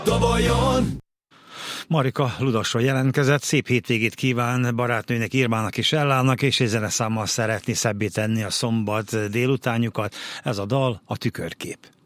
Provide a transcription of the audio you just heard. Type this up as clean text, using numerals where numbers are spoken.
Doboljon! Marika Ludasról jelentkezett, szép hétvégét kíván barátnőnek, Irmának és Ellának, és egy zeneszámmal szeretni szebbé tenni a szombat délutánjukat. Ez a dal a Tükörkép.